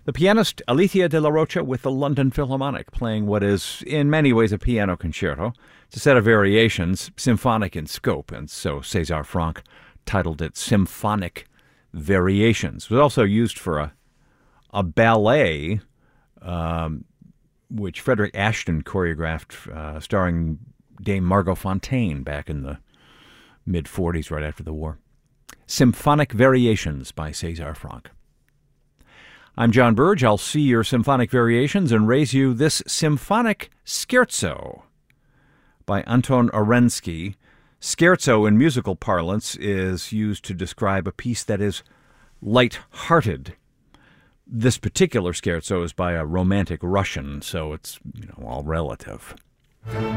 The pianist Alicia de la Rocha with the London Philharmonic, playing what is in many ways a piano concerto. It's a set of variations, symphonic in scope, and so César Franck titled it Symphonic Variations. It was also used for a ballet, which Frederick Ashton choreographed, starring Dame Margot Fonteyn back in the mid-40s, right after the war. Symphonic Variations by César Franck. I'm John Burge. I'll see your symphonic variations and raise you this symphonic scherzo by Anton Orensky. Scherzo in musical parlance is used to describe a piece that is light-hearted. This particular scherzo is by a romantic Russian, so it's all relative.